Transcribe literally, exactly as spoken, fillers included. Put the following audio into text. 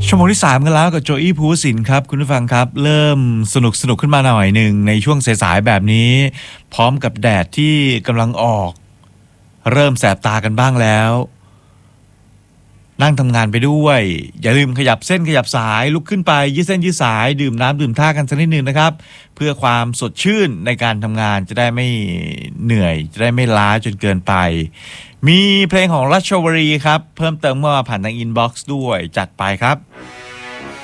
ชั่วโมงที่สามกันแล้วกับโจอี้ภูวสินทร์ครับคุณผู้ฟังครับเริ่มสนุกสนุกขึ้นมาหน่อยหนึ่งในช่วงสายๆแบบนี้พร้อมกับแดดที่กำลังออกเริ่มแสบตากันบ้างแล้วนั่งทำงานไปด้วยอย่าลืมขยับเส้นขยับสายลุกขึ้นไปยืดเส้นยืดสายดื่มน้ำดื่มท่ากันสักนิดนึงนะครับเพื่อความสดชื่นในการทำงานจะได้ไม่เหนื่อยจะได้ไม่ล้าจนเกินไปมีเพลงของรัชวรีครับเพิ่มเติมมาผ่านทางอินบ็อกซ์ด้วยจัดไปครับ